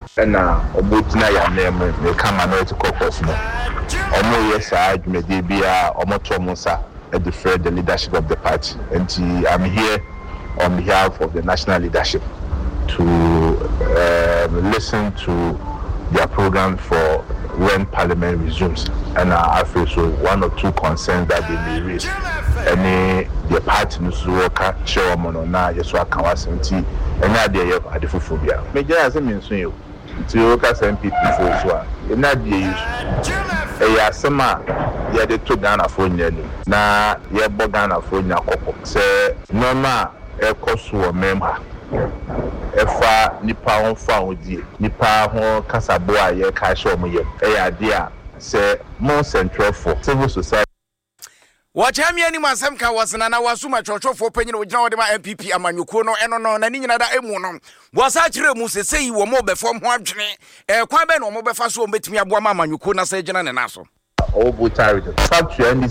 and Obutina Yanem, the Minority Caucus. Omo yes, I may be a Omotomosa at the leadership of the party. And I'm here on behalf of the national leadership to listen to their program for when Parliament resumes. And I feel so 1 or 2 concerns that they may raise. The party needs to work at Chairman or now, yes, what can was and idea of Adifophobia. Major as a means you to work as MPP for so. In that year, a summer, yeah, they took Ghana for you. Now, yeah, Bogana for you. Say, no, ma, a cost or member. Efa nipa on found ye nipa ho kasaboa ye ka show mo ye idea say more central for civil society. Watch me any masam ka wasana na wasuma chocho for penyin o gina ma MPP amanyuko no eno no na ni nyina da emu no wasa kire mu se sei wo mo be fom ho adwene kwan be no mo be fa so betimi aboa ma amanyuko na se gina ne na so o butari factory